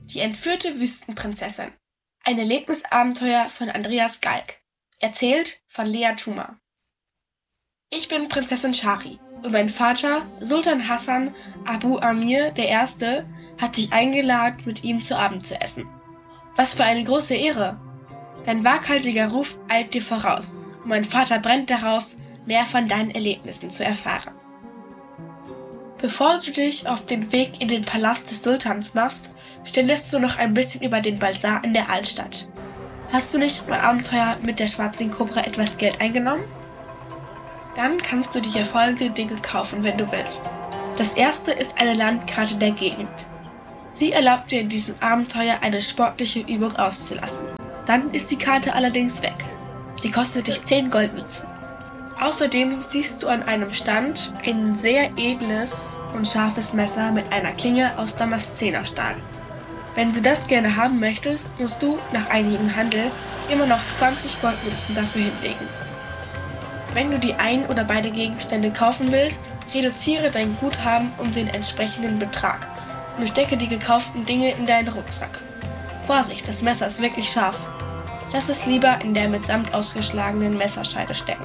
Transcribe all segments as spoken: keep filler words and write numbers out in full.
Die entführte Wüstenprinzessin. Ein Erlebnisabenteuer von Andreas Galk. Erzählt von Lea Tuma. Ich bin Prinzessin Shari und mein Vater, Sultan Hassan Abu Amir der Erste, hat dich eingeladen, mit ihm zu Abend zu essen. Was für eine große Ehre! Dein waghalsiger Ruf eilt dir voraus und mein Vater brennt darauf, mehr von deinen Erlebnissen zu erfahren. Bevor du dich auf den Weg in den Palast des Sultans machst, ständelst du noch ein bisschen über den Basar in der Altstadt. Hast du nicht im Abenteuer mit der schwarzen Kobra etwas Geld eingenommen? Dann kannst du die hier folgende Dinge kaufen, wenn du willst. Das erste ist eine Landkarte der Gegend. Sie erlaubt dir in diesem Abenteuer eine sportliche Übung auszulassen. Dann ist die Karte allerdings weg. Sie kostet dich zehn Goldmünzen. Außerdem siehst du an einem Stand ein sehr edles und scharfes Messer mit einer Klinge aus Damaszenerstahl. Wenn du das gerne haben möchtest, musst du nach einigem Handel immer noch zwanzig Goldmünzen dafür hinlegen. Wenn du die ein oder beide Gegenstände kaufen willst, reduziere dein Guthaben um den entsprechenden Betrag und stecke die gekauften Dinge in deinen Rucksack. Vorsicht, das Messer ist wirklich scharf. Lass es lieber in der mit Samt ausgeschlagenen Messerscheide stecken.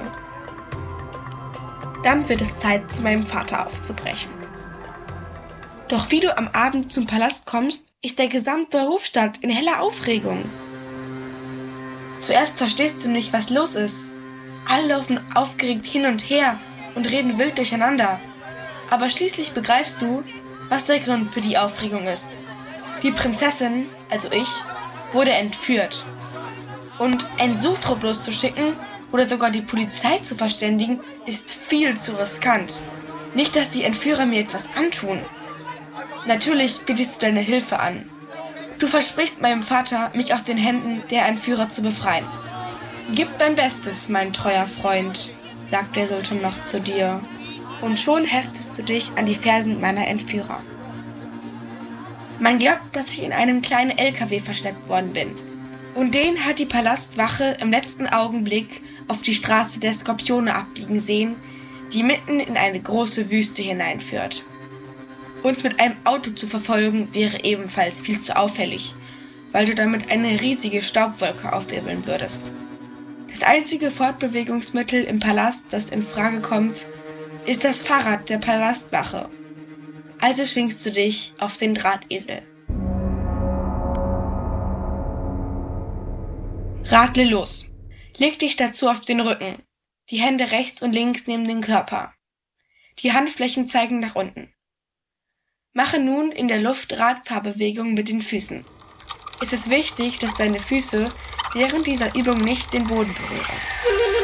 Dann wird es Zeit, zu meinem Vater aufzubrechen. Doch wie du am Abend zum Palast kommst, ist der gesamte Hofstaat in heller Aufregung. Zuerst verstehst du nicht, was los ist. Alle laufen aufgeregt hin und her und reden wild durcheinander. Aber schließlich begreifst du, was der Grund für die Aufregung ist. Die Prinzessin, also ich, wurde entführt. Und einen Suchtrupp loszuschicken oder sogar die Polizei zu verständigen, ist viel zu riskant. Nicht, dass die Entführer mir etwas antun. Natürlich bietest du deine Hilfe an. Du versprichst meinem Vater, mich aus den Händen der Entführer zu befreien. Gib dein Bestes, mein treuer Freund, sagt der Sultan noch zu dir. Und schon heftest du dich an die Fersen meiner Entführer. Man glaubt, dass ich in einem kleinen L K W verschleppt worden bin. Und den hat die Palastwache im letzten Augenblick auf die Straße der Skorpione abbiegen sehen, die mitten in eine große Wüste hineinführt. Uns mit einem Auto zu verfolgen, wäre ebenfalls viel zu auffällig, weil du damit eine riesige Staubwolke aufwirbeln würdest. Das einzige Fortbewegungsmittel im Palast, das in Frage kommt, ist das Fahrrad der Palastwache. Also schwingst du dich auf den Drahtesel. Radle los. Leg dich dazu auf den Rücken. Die Hände rechts und links neben den Körper. Die Handflächen zeigen nach unten. Mache nun in der Luft Radfahrbewegungen mit den Füßen. Es ist wichtig, dass deine Füße während dieser Übung nicht den Boden berühren.